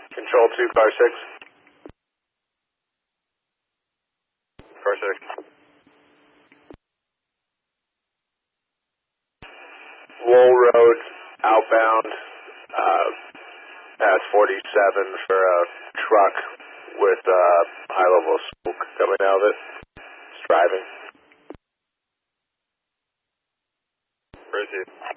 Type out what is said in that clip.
Control 2, car 6. Car 6. Lowell Road, outbound, past 47 for a truck with high level of smoke coming out of it. It's driving. Where is he?